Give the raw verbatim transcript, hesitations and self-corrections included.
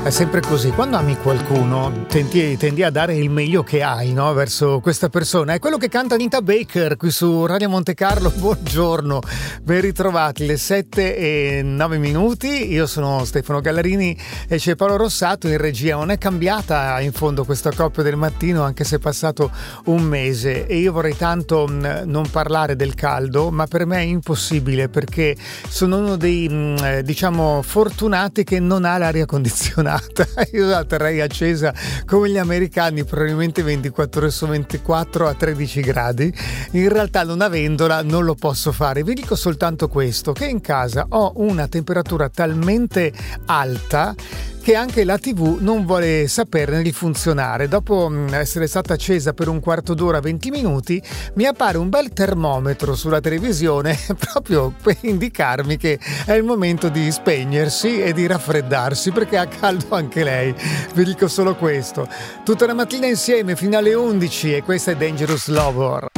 È sempre così, quando ami qualcuno tendi, tendi a dare il meglio che hai, no? Verso questa persona. È quello che canta Anita Baker qui su Radio Monte Carlo. Buongiorno, ben ritrovati, le sette e nove minuti. Io sono Stefano Gallarini e c'è Paolo Rossato in regia. Non è cambiata in fondo questa coppia del mattino, anche se è passato un mese, e io vorrei tanto mh, non parlare del caldo, ma per me è impossibile, perché sono uno dei mh, diciamo fortunati che non ha l'aria condizionata. Io la terrei accesa come gli americani, probabilmente ventiquattro ore su ventiquattro a tredici gradi. In realtà, non avendola, non lo posso fare. Vi dico soltanto questo, che in casa ho una temperatura talmente alta che anche la tivù non vuole saperne di funzionare. Dopo essere stata accesa per un quarto d'ora, venti minuti, mi appare un bel termometro sulla televisione proprio per indicarmi che è il momento di spegnersi e di raffreddarsi, perché ha caldo anche lei. Vi dico solo questo. Tutta la mattina insieme fino alle undici, e questa è Dangerous Lover.